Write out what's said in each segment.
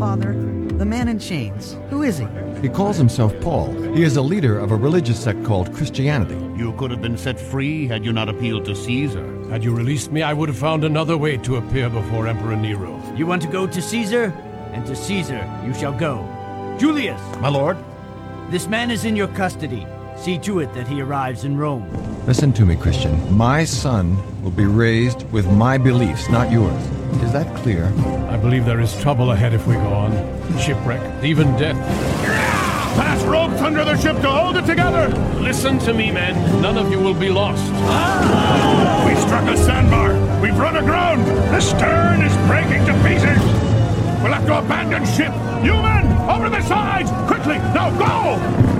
Father, the man in chains, who is he? He calls himself Paul. He is a leader of a religious sect called Christianity. You could have been set free had you not appealed to Caesar. Had you released me, I would have found another way to appear before Emperor Nero. You want to go to Caesar? And to Caesar you shall go. Julius! My lord? This man is in your custody. See to it that he arrives in Rome. Listen to me, Christian. My son will be raised with my beliefs, not yours. Is that clear? I believe there is trouble ahead if we go on. Shipwreck, even death. Pass ropes under the ship to hold it together! Listen to me, men. None of you will be lost. We struck a sandbar! We've run aground! The stern is breaking to pieces! We'll have to abandon ship! You men! Over the sides! Quickly! Now go!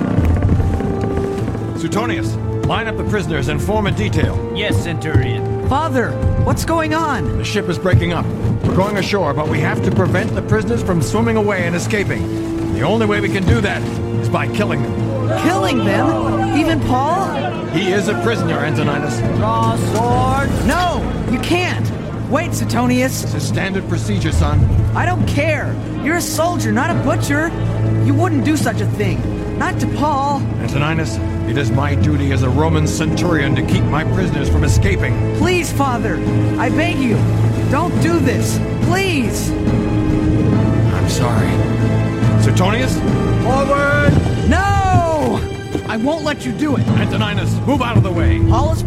Suetonius, line up the prisoners and form a detail. Yes, Centurion. Father, what's going on? The ship is breaking up. We're going ashore, but we have to prevent the prisoners from swimming away and escaping. The only way we can do that is by killing them. Killing them? Even Paul? He is a prisoner, Antoninus. Draw sword! No, you can't. Wait, Suetonius. It's a standard procedure, son. I don't care. You're a soldier, not a butcher. You wouldn't do such a thing. Not to Paul. Antoninus, it is my duty as a Roman centurion to keep my prisoners from escaping. Please, Father. I beg you. Don't do this. Please. I'm sorry. Suetonius? Forward! No! I won't let you do it. Antoninus, move out of the way. Paul is